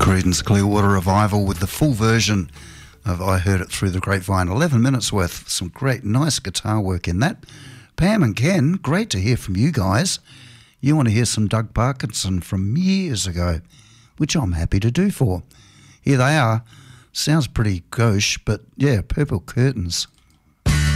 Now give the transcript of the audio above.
Creedence Clearwater Revival with the full version of I Heard It Through the Grapevine. 11 minutes worth, some great, nice guitar work in that. Pam and Ken, great to hear from you guys. You want to hear some Doug Parkinson from years ago, which I'm happy to do for. Here they are. Sounds pretty gauche, but yeah, Purple Curtains.